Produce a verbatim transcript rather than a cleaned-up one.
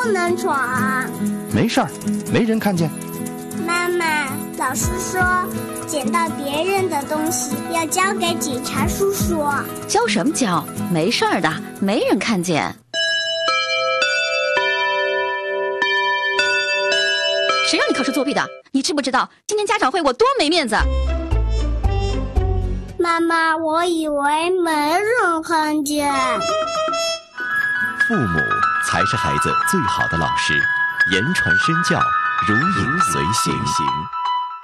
不能闯。 没事儿，没人看见。 妈妈，老师说捡到别人的东西要交给警察叔叔。 交什么交？没事儿的，没人看见。谁让你考试作弊的？你知不知道今天家长会我多没面子？ 妈妈，我以为没人看见。 父母才是孩子最好的老师，言传身教，如影随形。